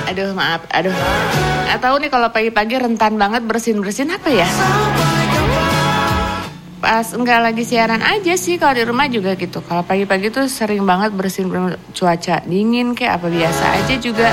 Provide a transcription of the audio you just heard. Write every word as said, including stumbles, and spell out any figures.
Aduh maaf, aduh. Nggak tahu nih kalau pagi-pagi rentan banget bersin-bersin apa ya? Pas enggak lagi siaran aja sih, kalau di rumah juga gitu. Kalau pagi-pagi tuh sering banget bersin cuaca dingin kayak apa biasa aja juga.